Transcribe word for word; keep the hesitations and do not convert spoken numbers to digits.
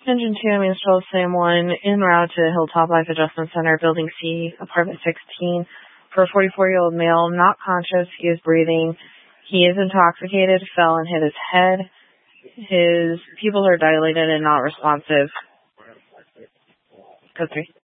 Engine two, Main Street, Sam one, en route to Hilltop Life Adjustment Center, Building C, Apartment sixteen, for a forty-four-year-old male, not conscious. He is breathing. He is intoxicated, fell and hit his head. His pupils are dilated and not responsive. Code three.